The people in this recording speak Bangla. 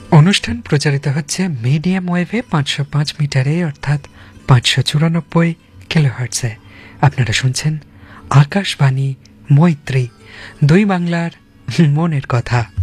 অনুষ্ঠান প্রচারিত হচ্ছে মিডিয়াম ওয়েভে 505 মিটারে, অর্থাৎ 594 কিলোহার্টজে। আপনারা শুনছেন আকাশবাণী মৈত্রী, দুই বাংলার মনের কথা।